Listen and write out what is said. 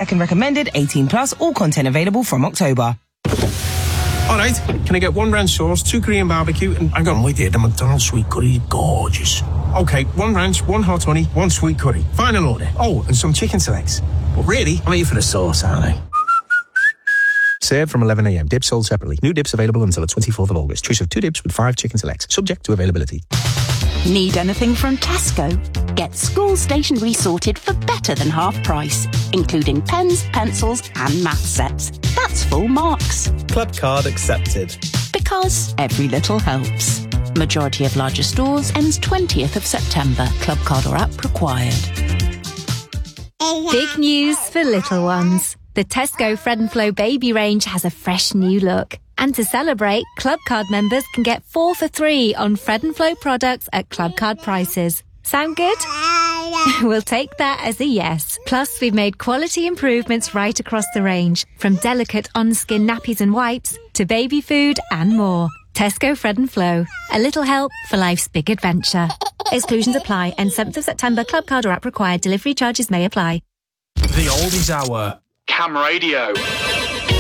22nd recommended, 18 plus, all content available from October. All right, can I get 1 ranch sauce, 2 Korean barbecue, and hang on, wait here, the McDonald's sweet curry is gorgeous. Okay, 1 ranch, 1 hot honey, 1 sweet curry. Final order. Oh, and some chicken selects. But really, I'm here for the sauce, aren't I? Served from 11 a.m. Dips sold separately. New dips available until the 24th of August. Choice of 2 dips with 5 chicken selects. Subject to availability. Need anything from Tesco? Get school stationery sorted for better than half price, including pens, pencils and math sets. That's full marks. Club card accepted. Because every little helps. Majority of larger stores ends 20th of September. Club card or app required. Big news for little ones. The Tesco Fred & Flo baby range has a fresh new look. And to celebrate, Club Card members can get 4 for 3 on Fred & Flo products at Club Card prices. Sound good? We'll take that as a yes. Plus, we've made quality improvements right across the range, from delicate on-skin nappies and wipes to baby food and more. Tesco Fred & Flo. A little help for life's big adventure. Exclusions apply. End 7th of September. Club Card or app required. Delivery charges may apply. The Oldies Hour. Cam Radio.